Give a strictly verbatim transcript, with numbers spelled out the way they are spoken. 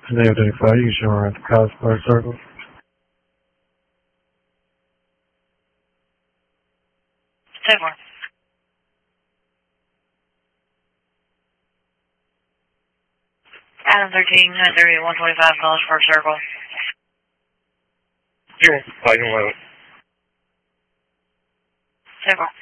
Today identify you showing at the Cosplay Circle. Ten more. Adam thirteen, nine thirty, one twenty-five calls for a circle. Zero, five eleven. Circle.